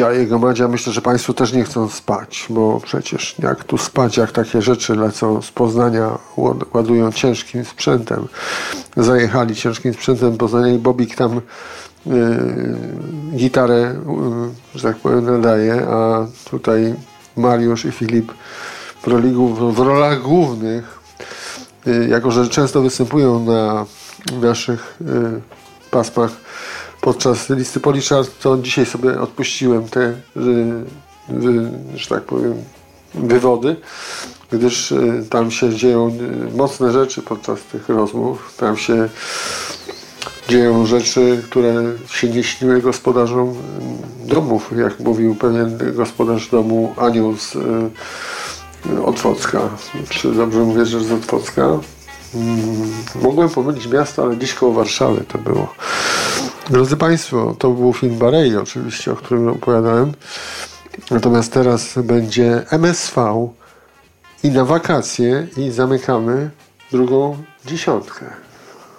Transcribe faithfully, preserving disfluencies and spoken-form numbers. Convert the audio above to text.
Madzia, jego Madzia, myślę, że Państwo też nie chcą spać, bo przecież jak tu spać, jak takie rzeczy lecą z Poznania, ładują ciężkim sprzętem. Zajechali ciężkim sprzętem Poznania i Bobik tam yy, gitarę, yy, że tak powiem, nadaje, a tutaj Mariusz i Filip w, roli, w rolach głównych, yy, jako że często występują na naszych yy, pasmach podczas listy Policzard, to dzisiaj sobie odpuściłem te, że, że tak powiem, wywody, gdyż tam się dzieją mocne rzeczy podczas tych rozmów. Tam się dzieją rzeczy, które się nie śniły gospodarzom domów, jak mówił pewien gospodarz domu Anioł z Otwocka. Czy dobrze mówię, że z Otwocka? Hmm, mogłem pomylić miasto, ale gdzieś koło Warszawy to było. Drodzy Państwo, to był film Barei oczywiście, o którym opowiadałem. Natomiast teraz będzie M S V i na wakacje i zamykamy drugą dziesiątkę.